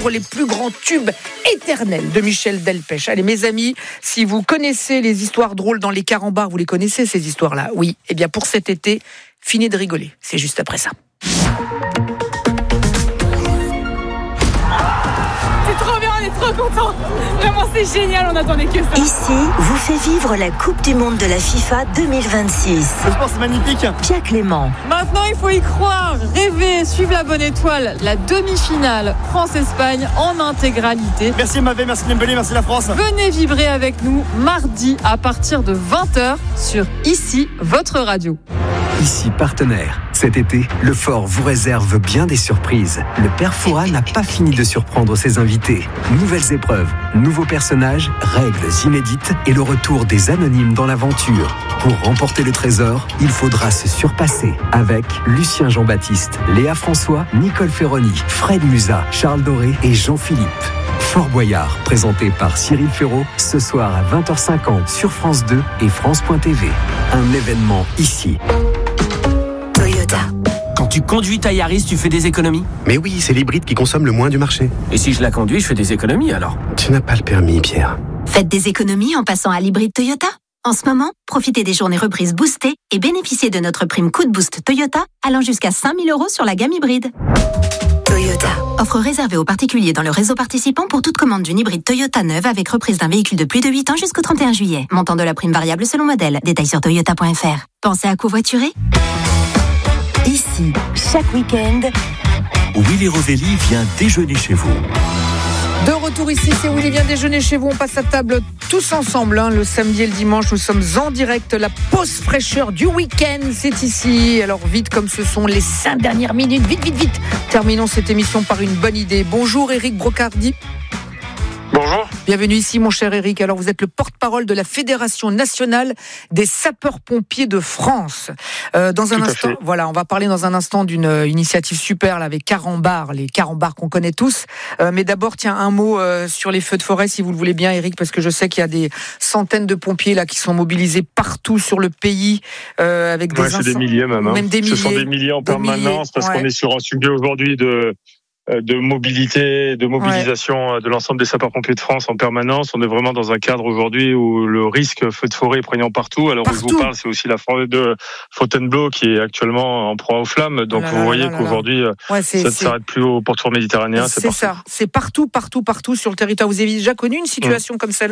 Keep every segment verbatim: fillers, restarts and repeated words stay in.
revivre les plus grands tubes éternels de Michel Delpech. Allez mes amis, si vous connaissez les histoires drôles dans les carambars, vous les connaissez ces histoires-là? Oui, eh bien pour cet été, finez de rigoler, c'est juste après ça. Trop bien, on est trop contents. Vraiment, c'est génial, on attendait que ça. Ici, vous fait vivre la Coupe du Monde de la FIFA deux mille vingt-six. Le sport, c'est magnifique. Pierre Clément. Maintenant, il faut y croire, rêver, suivre la bonne étoile. La demi-finale France-Espagne en intégralité. Merci Mavé, merci Dembélé, merci la France. Venez vibrer avec nous mardi à partir de vingt heures sur Ici, votre radio. Ici partenaire. Cet été, le Fort vous réserve bien des surprises. Le Père Fouras n'a pas fini de surprendre ses invités. Nouvelles épreuves, nouveaux personnages, règles inédites et le retour des anonymes dans l'aventure. Pour remporter le trésor, il faudra se surpasser avec Lucien Jean-Baptiste, Léa François, Nicole Ferroni, Fred Musa, Charles Doré et Jean-Philippe. Fort Boyard, présenté par Cyril Ferraud, ce soir à vingt heures cinquante sur France deux et France point T V. Un événement ici. Toyota. Quand tu conduis ta Yaris, tu fais des économies? Mais oui, c'est l'hybride qui consomme le moins du marché. Et si je la conduis, je fais des économies alors? Tu n'as pas le permis, Pierre. Faites des économies en passant à l'hybride Toyota. En ce moment, profitez des journées reprises boostées et bénéficiez de notre prime Coup de Boost Toyota allant jusqu'à cinq mille euros sur la gamme hybride. Toyota. Offre réservée aux particuliers dans le réseau participant pour toute commande d'une hybride Toyota neuve avec reprise d'un véhicule de plus de huit ans jusqu'au trente et un juillet. Montant de la prime variable selon modèle. Détails sur toyota point f r. Pensez à covoiturer? Ici, chaque week-end, Willy Rovelli vient déjeuner chez vous. De retour ici, c'est Willy vient déjeuner chez vous. On passe à table tous ensemble, hein, le samedi et le dimanche. Nous sommes en direct. La pause fraîcheur du week-end, c'est ici. Alors vite, comme ce sont les cinq dernières minutes, vite, vite, vite. Terminons cette émission par une bonne idée. Bonjour Éric Brocardi. Bonjour. Bienvenue ici, mon cher Éric. Alors, vous êtes le porte-parole de la Fédération nationale des sapeurs-pompiers de France. Euh, dans un Tout instant, voilà, on va parler dans un instant d'une euh, initiative super là, avec Carambars, les Carambars qu'on connaît tous. Euh, mais d'abord, tiens, un mot euh, sur les feux de forêt, si vous le voulez bien, Éric, parce que je sais qu'il y a des centaines de pompiers là qui sont mobilisés partout sur le pays euh, avec des ouais, c'est des milliers même. Hein. Même des milliers. Ce sont des milliers en permanence milliers, parce ouais. qu'on est sur un sujet aujourd'hui de de mobilité, de mobilisation ouais. de l'ensemble des sapeurs-pompiers de France en permanence. On est vraiment dans un cadre aujourd'hui où le risque feu de forêt est prégnant partout. Alors partout. Où je vous parle, c'est aussi la forêt de Fontainebleau qui est actuellement en proie aux flammes. Donc là, vous là, voyez là, là, qu'aujourd'hui, ouais, ça ne s'arrête plus au pourtour méditerranéen. C'est, c'est ça. C'est partout, partout, partout sur le territoire. Vous avez déjà connu une situation mmh. comme celle-là ?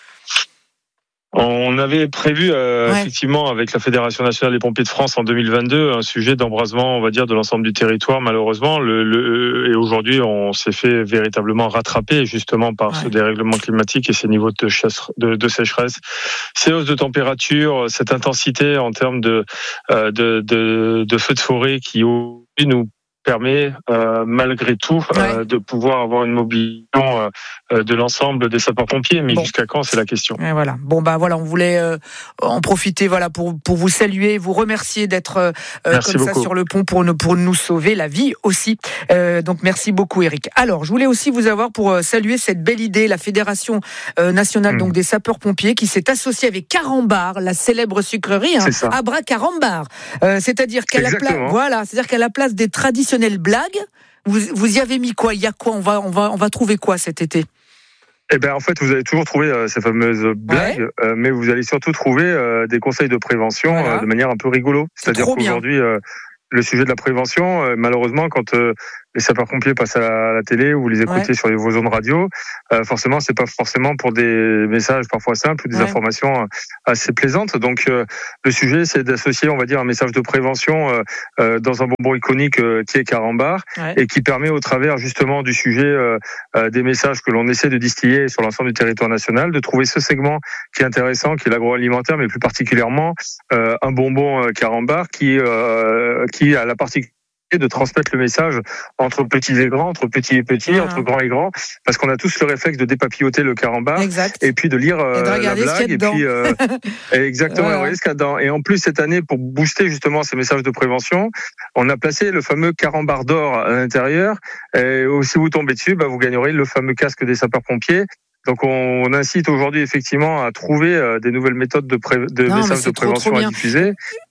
On avait prévu euh, ouais. effectivement avec la Fédération nationale des pompiers de France en deux mille vingt-deux un sujet d'embrasement, on va dire, de l'ensemble du territoire. Malheureusement, le, le, et aujourd'hui, on s'est fait véritablement rattraper justement par ouais. ce dérèglement climatique et ces niveaux de, chasse, de, de sécheresse, ces hausses de température, cette intensité en termes de euh, de, de, de feux de forêt qui nous permet euh, malgré tout euh, ouais. de pouvoir avoir une mobilisation euh, de l'ensemble des sapeurs-pompiers, mais bon. Jusqu'à quand, c'est la question. Et voilà. Bon bah voilà, on voulait euh, en profiter voilà pour pour vous saluer, vous remercier d'être euh, comme beaucoup. Ça sur le pont pour nous pour nous sauver la vie aussi. Euh, donc merci beaucoup Éric. Alors je voulais aussi vous avoir pour euh, saluer cette belle idée, la Fédération euh, nationale mmh. donc des sapeurs-pompiers qui s'est associée avec Carambars, la célèbre sucrerie, hein, Abra Carambars. Euh, c'est-à-dire qu'à la place, voilà, c'est-à-dire qu'à la place des traditionnelles blagues, vous, vous y avez mis quoi? Il y a quoi? On va, on va, on va trouver quoi cet été? Eh bien, en fait, vous allez toujours trouver euh, ces fameuses blagues, ouais. euh, mais vous allez surtout trouver euh, des conseils de prévention voilà. euh, de manière un peu rigolo. C'est-à-dire C'est qu'aujourd'hui, euh, le sujet de la prévention, euh, malheureusement, quand euh, les sapeurs-pompiers passent à la, à la télé ou vous les écoutez ouais. sur vos zones radio, euh, forcément, c'est pas forcément pour des messages parfois simples ou des ouais. informations assez plaisantes. Donc, euh, le sujet, c'est d'associer, on va dire, un message de prévention euh, euh, dans un bonbon iconique euh, qui est Carambar ouais. et qui permet, au travers justement du sujet euh, euh, des messages que l'on essaie de distiller sur l'ensemble du territoire national, de trouver ce segment qui est intéressant, qui est l'agroalimentaire, mais plus particulièrement euh, un bonbon euh, Carambar qui euh, qui a la particularité de transmettre le message entre petits et grands, entre petits et petits, ah. entre grands et grands, parce qu'on a tous le réflexe de dépapilloter le carambar exact. Et puis de lire euh, et de la blague, et puis euh, exactement, ouais. regarder ce qu'il y a dedans. Et en plus cette année, pour booster justement ces messages de prévention, on a placé le fameux carambar d'or à l'intérieur. Et si vous tombez dessus, bah, vous gagnerez le fameux casque des sapeurs-pompiers. Donc on, on incite aujourd'hui effectivement à trouver euh, des nouvelles méthodes de, pré- de non, messages de prévention trop, trop à diffuser.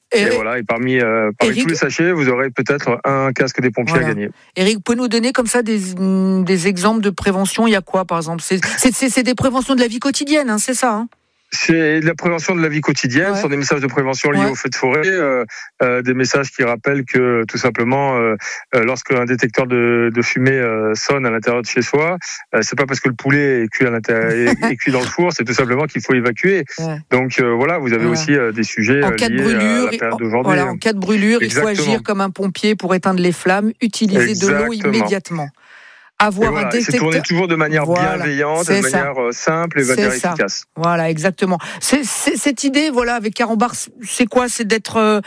Et, et voilà, et parmi, euh, parmi Eric, tous les sachets, vous aurez peut-être un casque des pompiers voilà. à gagner. Eric, vous pouvez nous donner comme ça des, des exemples de prévention? Il y a quoi, par exemple? C'est, c'est, c'est, c'est des préventions de la vie quotidienne, hein, c'est ça, hein? C'est de la prévention de la vie quotidienne, ouais. Ce sont des messages de prévention liés ouais. au feu de forêt, euh, euh, des messages qui rappellent que tout simplement, euh, euh, lorsque un détecteur de, de fumée euh, sonne à l'intérieur de chez soi, euh, c'est pas parce que le poulet est cuit à l'intérieur, est, est cuit dans le four, c'est tout simplement qu'il faut évacuer. Ouais. Donc euh, voilà, vous avez ouais. aussi euh, des sujets en cas de brûlure, à la période d'aujourd'hui. Voilà, en cas de brûlure, Exactement. il faut agir comme un pompier pour éteindre les flammes, utiliser Exactement. de l'eau immédiatement. Avoir voilà, un détecteur. C'est tourné toujours de manière voilà, bienveillante, de manière ça. simple et de manière efficace. Voilà, exactement. C'est, c'est, cette idée, voilà, avec Carambar, c'est quoi? C'est d'être, euh,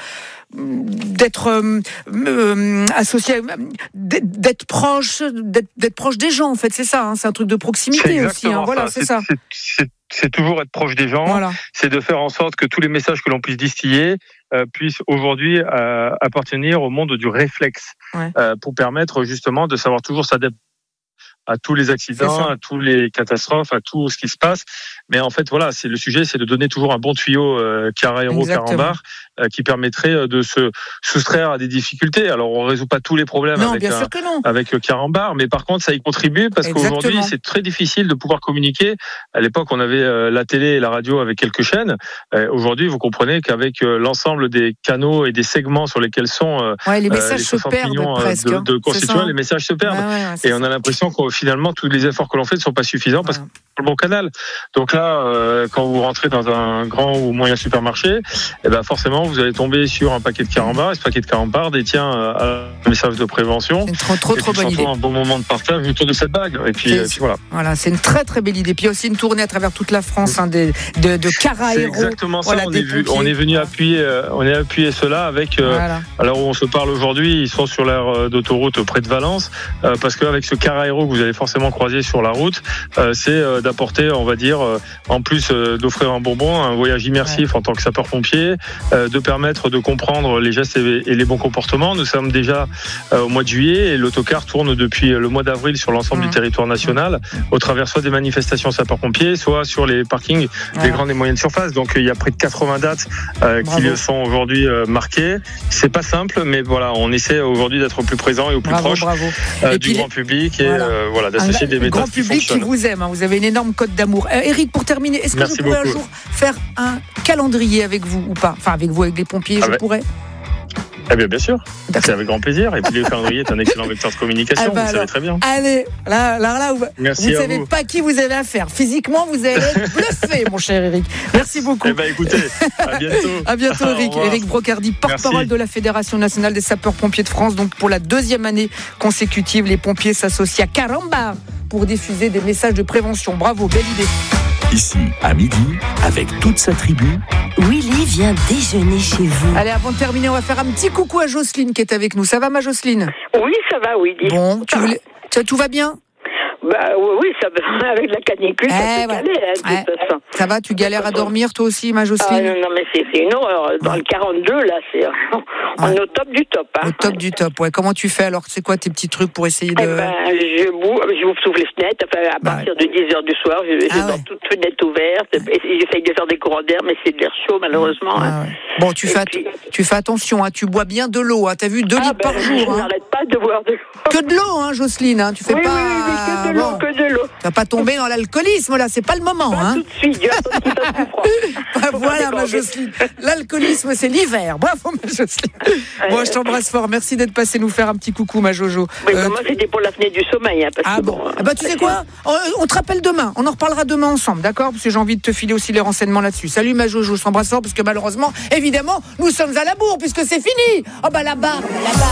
d'être euh, euh, associé, d'être proche, d'être, d'être proche des gens, en fait, c'est ça. Hein, c'est un truc de proximité aussi. Hein, voilà, c'est, c'est ça. C'est, c'est, c'est toujours être proche des gens. Voilà. C'est de faire en sorte que tous les messages que l'on puisse distiller euh, puissent aujourd'hui euh, appartenir au monde du réflexe, ouais. euh, pour permettre justement de savoir toujours s'adapter à tous les accidents, à tous les catastrophes, à tout ce qui se passe. Mais en fait, voilà, c'est le sujet, c'est de donner toujours un bon tuyau euh, Carahéro, Carambar, euh, qui permettrait de se soustraire à des difficultés. Alors, on résout pas tous les problèmes non, avec, un, avec Carambar, mais par contre, ça y contribue parce Exactement. qu'aujourd'hui, c'est très difficile de pouvoir communiquer. À l'époque, on avait euh, la télé et la radio avec quelques chaînes. Euh, aujourd'hui, vous comprenez qu'avec euh, l'ensemble des canaux et des segments sur lesquels sont euh, ouais, les messages euh, les se perdent presque, de, de constituants, les messages se perdent. Ouais, ouais, et on a l'impression qu'on finalement, tous les efforts que l'on fait ne sont pas suffisants parce que c'est le bon canal. Donc là, euh, quand vous rentrez dans un grand ou moyen supermarché, eh ben forcément, vous allez tomber sur un paquet de Carambar. Et ce paquet de Carambar détient euh, un message de prévention. C'est trop, trop, et trop bonne idée. Un bon moment de partage autour de cette bague. Et puis, et puis voilà. Voilà, c'est une très très belle idée. Puis aussi une tournée à travers toute la France hein, de, de, de Carahéro. C'est exactement ça. Voilà, on, est vu, on est venu voilà. appuyer, euh, on est appuyé cela avec. Euh, voilà. Alors où on se parle aujourd'hui, ils sont sur l'aire d'autoroute près de Valence, euh, parce qu'avec ce Carahéro que vous allez forcément croiser sur la route, euh, c'est euh, d'apporter, on va dire, euh, en plus euh, d'offrir un bonbon, un voyage immersif ouais. en tant que sapeur-pompier, euh, de permettre de comprendre les gestes et, et les bons comportements. Nous sommes déjà euh, au mois de juillet et l'autocar tourne depuis le mois d'avril sur l'ensemble mmh. du territoire national, au travers soit des manifestations sapeurs-pompiers, soit sur les parkings ouais. des grandes et moyennes surfaces. Donc il y a près de quatre-vingts dates euh, qui sont aujourd'hui euh, marquées. C'est pas simple, mais voilà, on essaie aujourd'hui d'être au plus présent et au plus bravo, proche bravo. Euh, du grand public et voilà, euh, voilà d'associer des méthodes. Grand public qui, qui vous aime, hein, vous avez une énorme cote d'amour. Euh, Eric, pour terminer, est-ce que Merci je pourrais beaucoup. un jour faire un calendrier avec vous ou pas? Enfin, avec vous, avec les pompiers, ah je ouais. pourrais. Eh bien, bien sûr. D'accord. C'est avec grand plaisir. Et puis, le calendrier est un excellent vecteur de communication. Ah bah vous alors, savez très bien. Allez, là, là, là, vous ne savez vous. pas qui vous avez affaire. Physiquement, vous allez être bluffé, mon cher Eric. Merci beaucoup. Eh bien, écoutez, à bientôt. À bientôt, Eric. Eric Brocardi, porte-parole Merci. de la Fédération nationale des sapeurs-pompiers de France. Donc, pour la deuxième année consécutive, les pompiers s'associent à Carambar pour diffuser des messages de prévention. Bravo, belle idée. Ici, à midi, avec toute sa tribu, Willy vient déjeuner chez vous. Allez, avant de terminer, on va faire un petit coucou à Jocelyne qui est avec nous. Ça va, ma Jocelyne? Oui, ça va, Willy. Bon, tu voulais... tout va bien? Bah oui, ça va, avec la canicule, eh ça peut ouais. caler, hein, de ouais. toute façon. Ça va, tu galères à dormir toi aussi, ma Jocelyne? Ah, non, non, mais c'est, c'est une horreur. Dans ouais. le quarante-deux, là, c'est, on ouais. est au top du top. Hein. Au top du top, ouais. Comment tu fais alors? C'est quoi tes petits trucs pour essayer de... Eh ben, je bouge, je ouvre toutes les fenêtres, enfin, à partir ouais. de dix heures du soir, je, je ah, dors ouais. toutes fenêtres ouvertes, j'essaye de faire des courants d'air, mais c'est de l'air chaud, malheureusement. Ah, hein. ouais. Bon, tu fais, puis... tu fais attention, hein, tu bois bien de l'eau, hein. T'as vu, deux ah, litres ben, par jour. Je hein. n'arrête pas de boire de l'eau. Que de l'eau, hein, Jocelyne, hein. Tu fais oui, pas... Oui, oui, oui, que de l'eau, bon. que de l'eau. Tu vas pas tomber dans l'alcoolisme, là, c'est pas le moment. Pas hein. tout de suite, Dieu attend qu'il fasse plus froid. Bah, voilà, ma Jocelyne. L'alcoolisme, c'est l'hiver. Bravo, ma Jocelyne. Bon, je t'embrasse fort. Merci d'être passé nous faire un petit coucou, ma Jojo. Oui, euh, moi, c'était pour la fenêtre du sommeil. Hein, parce ah que bon, bon ah bah, tu sais quoi, on, on te rappelle demain. On en reparlera demain ensemble, d'accord? Parce que j'ai envie de te filer aussi les renseignements là-dessus. Salut, ma Jojo. Je t'embrasse fort parce que malheureusement, évidemment, nous sommes à la bourre puisque c'est fini. Oh bah là-bas, là-bas.